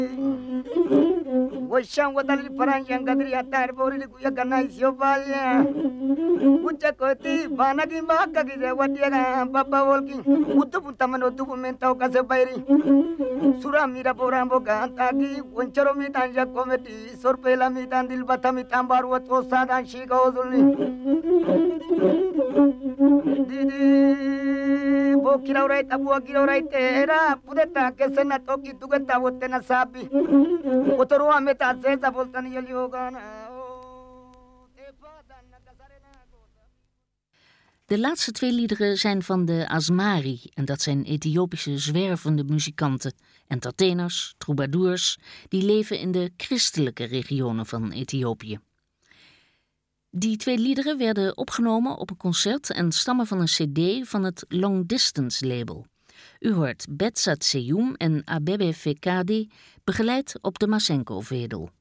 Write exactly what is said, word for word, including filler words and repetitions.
Washan wadali paranjan gadri atar borili kuya ganai siobalya. Ucha koti banagi maka gize wadiaga baba volki. Utu puntaman utu pumentau kase bairi. Sura mira porambo gantagi wancharo mitanja komedi sorpela mitandil batami tambar wat osadan shika ozulni. Didi bokira urai tabu akira urai tera pudeta kesena toki tugeta wotena sapi. Otoro ameta zeza voltani yali hogana. De laatste twee liederen zijn van de Asmari en dat zijn Ethiopische zwervende muzikanten, entertainers, troubadours, die leven in de christelijke regionen van Ethiopië. Die twee liederen werden opgenomen op een concert en stammen van een cd van het Long Distance label. U hoort Betsat Seyum en Abebe Fekadi begeleid op de Masenko-vedel.